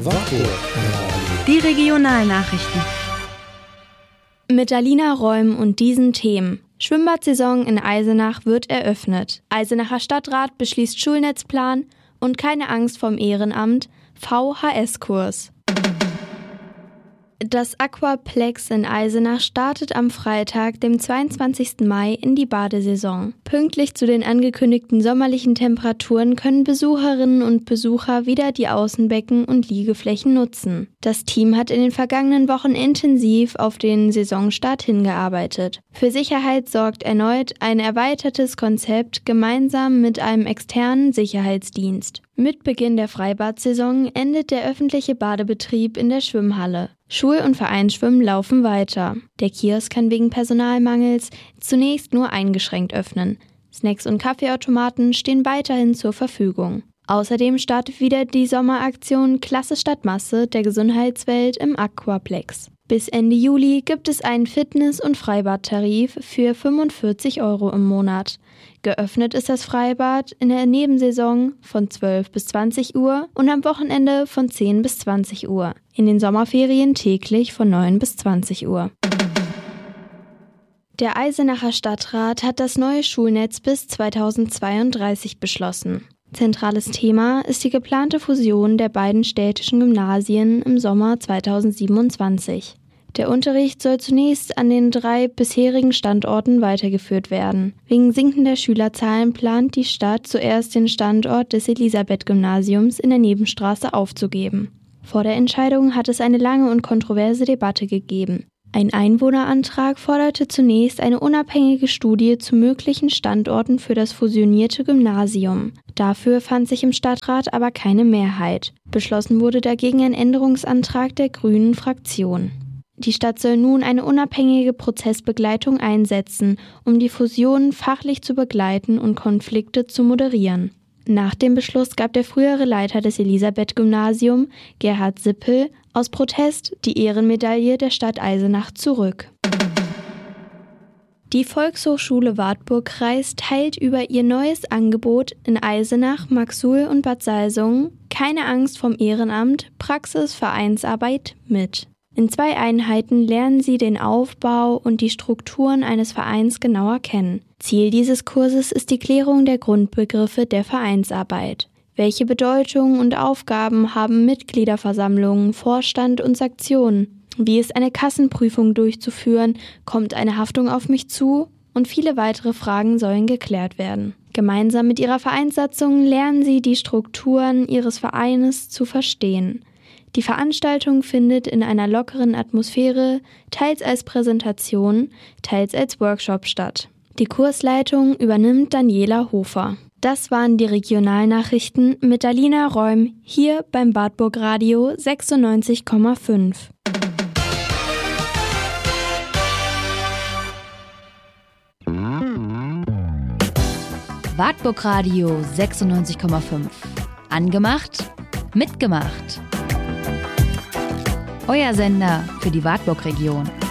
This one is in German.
Wartburg. Die Regionalnachrichten. Mit Alina Räum und diesen Themen. Schwimmbadsaison in Eisenach wird eröffnet. Eisenacher Stadtrat beschließt Schulnetzplan und keine Angst vorm Ehrenamt. VHS-Kurs. Das Aquaplex in Eisenach startet am Freitag, dem 22. Mai, in die Badesaison. Pünktlich zu den angekündigten sommerlichen Temperaturen können Besucherinnen und Besucher wieder die Außenbecken und Liegeflächen nutzen. Das Team hat in den vergangenen Wochen intensiv auf den Saisonstart hingearbeitet. Für Sicherheit sorgt erneut ein erweitertes Konzept gemeinsam mit einem externen Sicherheitsdienst. Mit Beginn der Freibadsaison endet der öffentliche Badebetrieb in der Schwimmhalle. Schul- und Vereinsschwimmen laufen weiter. Der Kiosk kann wegen Personalmangels zunächst nur eingeschränkt öffnen. Snacks und Kaffeeautomaten stehen weiterhin zur Verfügung. Außerdem startet wieder die Sommeraktion Klasse statt Masse der Gesundheitswelt im Aquaplex. Bis Ende Juli gibt es einen Fitness- und Freibadtarif für 45 € im Monat. Geöffnet ist das Freibad in der Nebensaison von 12 bis 20 Uhr und am Wochenende von 10 bis 20 Uhr. In den Sommerferien täglich von 9 bis 20 Uhr. Der Eisenacher Stadtrat hat das neue Schulnetz bis 2032 beschlossen. Zentrales Thema ist die geplante Fusion der beiden städtischen Gymnasien im Sommer 2027. Der Unterricht soll zunächst an den 3 bisherigen Standorten weitergeführt werden. Wegen sinkender Schülerzahlen plant die Stadt zuerst den Standort des Elisabeth-Gymnasiums in der Nebenstraße aufzugeben. Vor der Entscheidung hat es eine lange und kontroverse Debatte gegeben. Ein Einwohnerantrag forderte zunächst eine unabhängige Studie zu möglichen Standorten für das fusionierte Gymnasium. Dafür fand sich im Stadtrat aber keine Mehrheit. Beschlossen wurde dagegen ein Änderungsantrag der Grünen Fraktion. Die Stadt soll nun eine unabhängige Prozessbegleitung einsetzen, um die Fusion fachlich zu begleiten und Konflikte zu moderieren. Nach dem Beschluss gab der frühere Leiter des Elisabeth-Gymnasiums, Gerhard Sippel, aus Protest die Ehrenmedaille der Stadt Eisenach zurück. Die Volkshochschule Wartburg-Kreis teilt über ihr neues Angebot in Eisenach, Maxuhl und Bad Salzungen keine Angst vorm Ehrenamt, Praxis, Vereinsarbeit mit. In 2 Einheiten lernen Sie den Aufbau und die Strukturen eines Vereins genauer kennen. Ziel dieses Kurses ist die Klärung der Grundbegriffe der Vereinsarbeit. Welche Bedeutung und Aufgaben haben Mitgliederversammlungen, Vorstand und Sektionen? Wie ist eine Kassenprüfung durchzuführen? Kommt eine Haftung auf mich zu? Und viele weitere Fragen sollen geklärt werden. Gemeinsam mit Ihrer Vereinssatzung lernen Sie die Strukturen Ihres Vereines zu verstehen. Die Veranstaltung findet in einer lockeren Atmosphäre, teils als Präsentation, teils als Workshop statt. Die Kursleitung übernimmt Daniela Hofer. Das waren die Regionalnachrichten mit Alina Räum hier beim Wartburg Radio 96,5. Wartburg Radio 96,5. Angemacht, mitgemacht. Euer Sender für die Wartburg-Region.